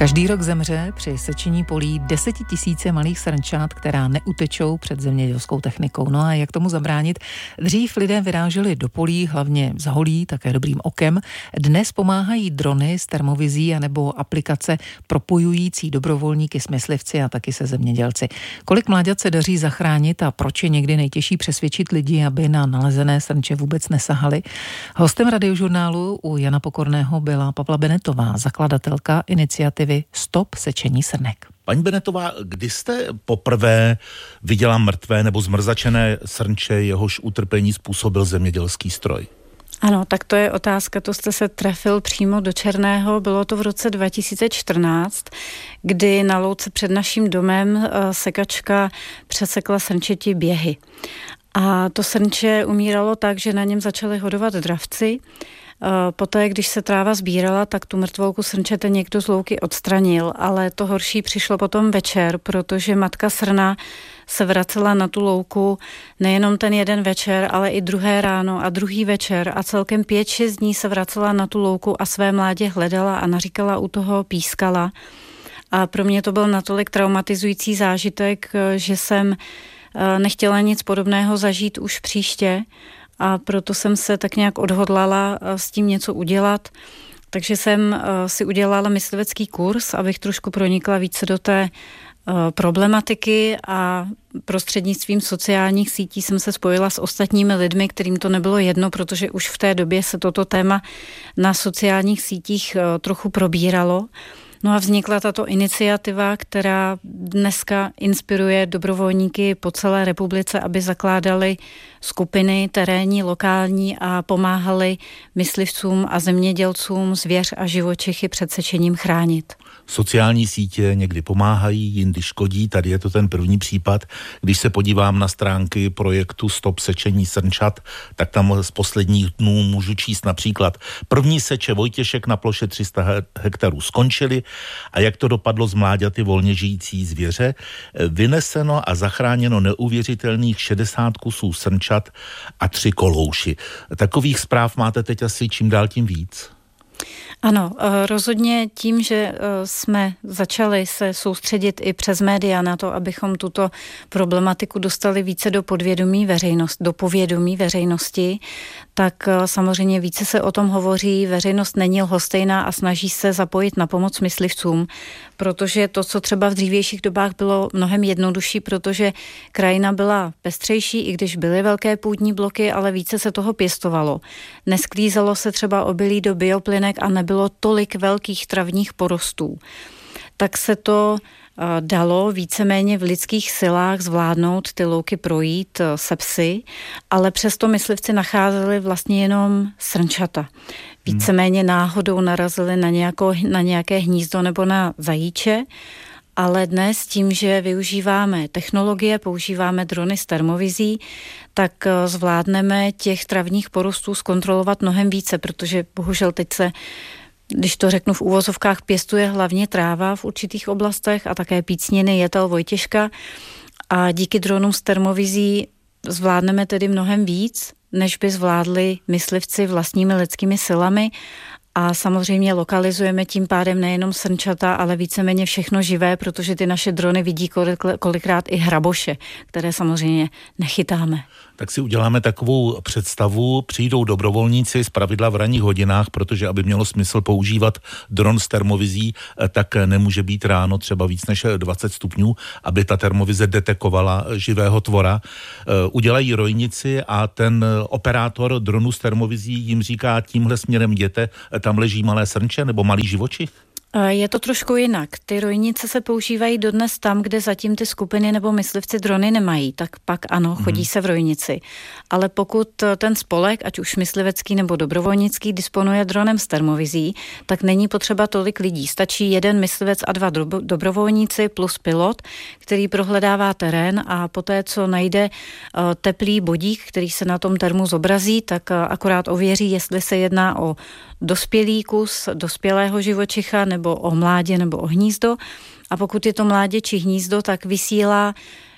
Každý rok zemře při sečení polí 10 000 malých srnčat, která neutečou před zemědělskou technikou. No a jak tomu zabránit? Dřív lidé vyráželi do polí, hlavně za holí, také dobrým okem. Dnes pomáhají drony s termovizí anebo aplikace propojující dobrovolníky s myslivci a taky se zemědělci. Kolik mláďat se daří zachránit a proč je někdy nejtěžší přesvědčit lidi, aby na nalezené srnče vůbec nesahali? Hostem Radiožurnálu u Jana Pokorného byla Pavla Benetová, zakladatelka iniciativy Stop sečení srnek. Paní Benetová, kdy jste poprvé viděla mrtvé nebo zmrzačené srnče, jehož utrpení způsobil zemědělský stroj? Ano, tak to je otázka, to jste se trefil přímo do černého. Bylo to v roce 2014, kdy na louce před naším domem sekačka přesekla srnčeti běhy. A to srnče umíralo tak, že na něm začaly hodovat dravci. Poté, když se tráva sbírala, tak tu mrtvolku srnčete někdo z louky odstranil, ale to horší přišlo potom večer, protože matka srna se vracela na tu louku nejenom ten jeden večer, ale i druhé ráno a druhý večer a celkem 5-6 dní se vracela na tu louku a své mládě hledala a naříkala u toho, pískala. A pro mě to byl natolik traumatizující zážitek, že jsem nechtěla nic podobného zažít už příště. A proto jsem se tak nějak odhodlala s tím něco udělat. Takže jsem si udělala myslivecký kurz, abych trošku pronikla více do té problematiky a prostřednictvím sociálních sítí jsem se spojila s ostatními lidmi, kterým to nebylo jedno, protože už v té době se toto téma na sociálních sítích trochu probíralo. No a vznikla tato iniciativa, která dneska inspiruje dobrovolníky po celé republice, aby zakládali skupiny terénní, lokální a pomáhali myslivcům a zemědělcům zvěř a živočichy před sečením chránit. Sociální sítě někdy pomáhají, jindy škodí. Tady je to ten první případ. Když se podívám na stránky projektu Stop sečení srnčat, tak tam z posledních dnů můžu číst například: první seče Vojtěšek na ploše 300 hektarů skončily a jak to dopadlo s mláďaty volně žijící zvěře. Vyneseno a zachráněno neuvěřitelných 60 kusů srnčat a 3 kolouši. Takových zpráv máte teď asi čím dál tím víc. Ano, rozhodně tím, že jsme začali se soustředit i přes média na to, abychom tuto problematiku dostali více do povědomí veřejnosti, tak samozřejmě více se o tom hovoří, veřejnost není lhostejná a snaží se zapojit na pomoc myslivcům, protože to, co třeba v dřívějších dobách bylo mnohem jednodušší, protože krajina byla pestřejší, i když byly velké půdní bloky, ale více se toho pěstovalo. Nesklízelo se třeba obilí do bioplynek a nebylo tolik velkých travních porostů. Tak se to dalo víceméně v lidských silách zvládnout ty louky projít se psy, ale přesto myslivci nacházeli vlastně jenom srnčata. Víceméně náhodou narazili na nějaké hnízdo nebo na zajíče, ale dnes tím, že využíváme technologie, používáme drony s termovizí, tak zvládneme těch travních porostů zkontrolovat mnohem více, protože bohužel teď se, když to řeknu v uvozovkách, pěstuje hlavně tráva v určitých oblastech a také pícniny, jetel, vojtěžka. A díky dronům s termovizí zvládneme tedy mnohem víc, než by zvládli myslivci vlastními lidskými silami. A samozřejmě lokalizujeme tím pádem nejenom srnčata, ale víceméně všechno živé, protože ty naše drony vidí kolikrát i hraboše, které samozřejmě nechytáme. Tak si uděláme takovou představu, přijdou dobrovolníci zpravidla v ranních hodinách, protože aby mělo smysl používat dron s termovizí, tak nemůže být ráno třeba víc než 20 stupňů, aby ta termovize detekovala živého tvora. Udělají rojnici a ten operátor dronu s termovizí jim říká: tímhle směrem jděte, tam leží malé srnče nebo malý živočich? Je to trošku jinak. Ty rojnice se používají dodnes tam, kde zatím ty skupiny nebo myslivci drony nemají, tak pak ano, chodí se v rojnici. Ale pokud ten spolek, ať už myslivecký nebo dobrovolnický, disponuje dronem s termovizí, tak není potřeba tolik lidí. Stačí jeden myslivec a 2 dobrovolníci plus pilot, který prohledává terén a poté, co najde teplý bodík, který se na tom termu zobrazí, tak akorát ověří, jestli se jedná o dospělý kus dospělého živočicha nebo o mládě nebo o hnízdo. A pokud je to mládě či hnízdo, tak vysílá,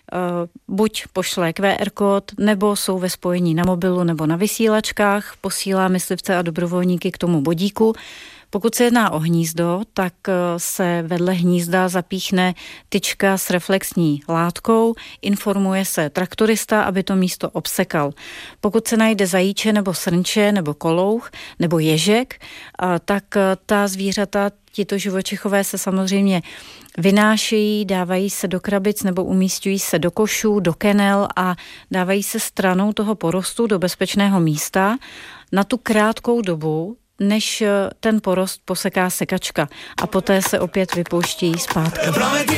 buď pošle QR kód, nebo jsou ve spojení na mobilu nebo na vysílačkách, posílá myslivce a dobrovolníky k tomu bodíku. Pokud se jedná o hnízdo, tak se vedle hnízda zapíchne tyčka s reflexní látkou, informuje se traktorista, aby to místo obsekal. Pokud se najde zajíče nebo srnče nebo kolouch nebo ježek, tak ta zvířata, tito živočichové se samozřejmě vynášejí, dávají se do krabic nebo umísťují se do košů, do kenel a dávají se stranou toho porostu do bezpečného místa na tu krátkou dobu, než ten porost poseká sekačka a poté se opět vypouštějí zpátky.